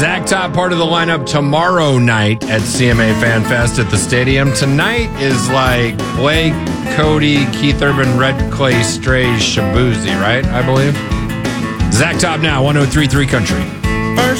Zach Top, part of the lineup tomorrow night at CMA Fan Fest at the stadium. Tonight is like Blake, Cody, Keith Urban, Red Clay, Strays, Shabuzi, right? I believe. Zach Top now, 103.3 Country.